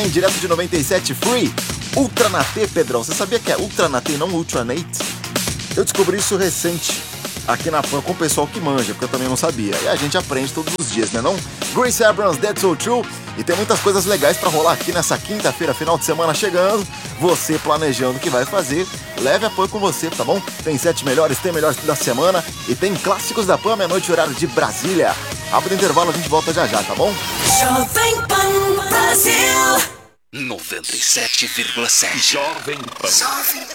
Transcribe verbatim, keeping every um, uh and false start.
Direto de noventa e sete Free, Ultranate, Pedrão. Você sabia que é Ultranate e não Ultranate? Eu descobri isso recente aqui na Pan com o pessoal que manja, porque eu também não sabia. E a gente aprende todos os dias, né não? Grace Abrams, That's So True. E tem muitas coisas legais pra rolar aqui nessa quinta-feira, final de semana chegando. Você planejando o que vai fazer, leve a Pan com você, tá bom? Tem sete melhores, tem melhores da semana e tem clássicos da Pan, meia-noite, horário de Brasília. Rápido intervalo, a gente volta já já, tá bom? Jovem Pan Brasil noventa e sete vírgula sete Jovem Pan.